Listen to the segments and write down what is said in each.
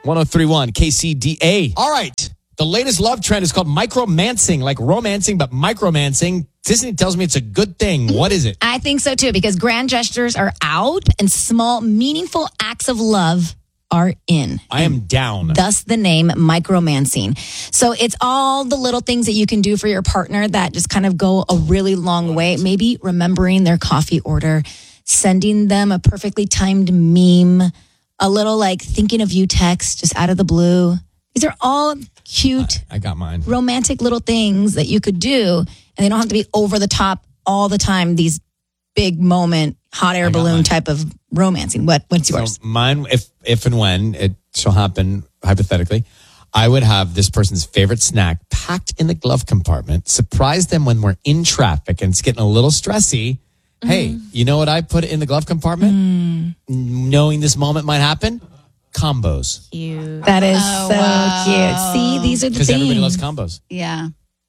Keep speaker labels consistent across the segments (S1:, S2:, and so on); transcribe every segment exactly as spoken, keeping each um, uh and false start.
S1: oh three one K C D A. All right. The latest love trend is called micromancing, like romancing, but micromancing. Disney tells me it's a good thing. What is it?
S2: I think so too, because grand gestures are out and small, meaningful acts of love are in.
S1: I am down.
S2: Thus the name micromancing. So it's all the little things that you can do for your partner that just kind of go a really long way. Maybe remembering their coffee order, sending them a perfectly timed meme, a little like thinking of you text just out of the blue. These are all cute,
S1: I, I got mine.
S2: romantic little things that you could do, and they don't have to be over the top all the time. These big moment, hot air balloon
S1: mine.
S2: type of romancing. What what's yours?
S1: So mine, if if and when it shall happen, hypothetically, I would have this person's favorite snack packed in the glove compartment, surprise them when we're in traffic and it's getting a little stressy. Mm. Hey, you know what I put in the glove compartment? Mm. Knowing this moment might happen? Combos.
S2: Cute. That is
S3: oh,
S2: so
S3: wow.
S2: cute. See, these are the things.
S1: Because everybody loves combos.
S3: Yeah.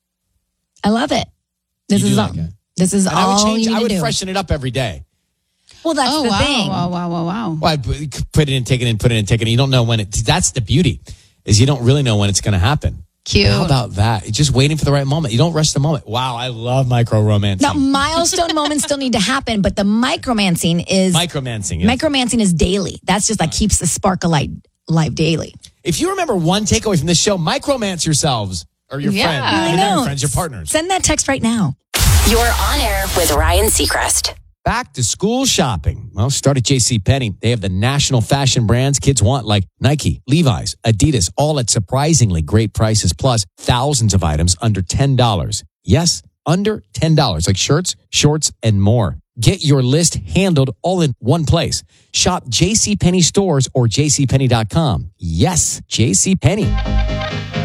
S2: I love it. This
S1: You
S2: is
S1: do
S2: all.
S1: like it.
S2: This is
S1: And
S2: all
S1: I would change.
S2: you need
S1: I would
S2: to do.
S1: freshen it up every day.
S2: Well, that's
S3: oh,
S2: the
S3: wow,
S2: thing.
S3: wow, wow, wow, wow.
S1: Well, I put it in, take it in, put it in, take it in. You don't know when it. That's the beauty, is you don't really know when it's going to happen.
S3: Cute.
S1: How about that? You're just waiting for the right moment. You don't rush the moment. Wow, I love micro romancing.
S2: Now, milestone moments still need to happen, but the micromancing is
S1: Micromancing. Yes.
S2: micromancing is daily. That's just like keeps the spark alive, alive daily.
S1: If you remember one takeaway from this show, micromance yourselves or your
S3: Yeah.
S1: friends.
S2: I
S1: I mean, not
S2: know.
S1: your friends, your partners.
S2: Send that text right now.
S4: You're on air with Ryan Seacrest.
S1: Back to school shopping. Well, start at JCPenney. They have the national fashion brands kids want, like Nike, Levi's, Adidas, all at surprisingly great prices, plus thousands of items under ten dollars. Yes, under ten dollars, like shirts, shorts, and more. Get your list handled all in one place. Shop JCPenney stores or J C Penney dot com. Yes, JCPenney.